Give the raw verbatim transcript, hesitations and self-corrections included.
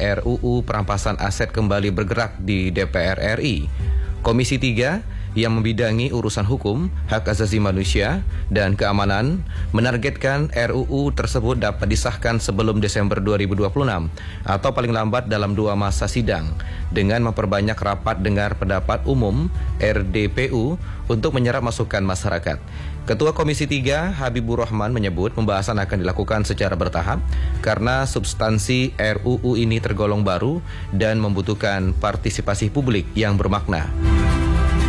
R U U perampasan aset kembali bergerak di D P R R I. Komisi tiga yang membidangi urusan hukum, hak asasi manusia, dan keamanan menargetkan R U U tersebut dapat disahkan sebelum Desember dua ribu dua puluh enam atau paling lambat dalam dua masa sidang dengan memperbanyak rapat dengar pendapat umum R D P U untuk menyerap masukan masyarakat. Ketua Komisi tiga Habibur Rahman menyebut pembahasan akan dilakukan secara bertahap karena substansi R U U ini tergolong baru dan membutuhkan partisipasi publik yang bermakna.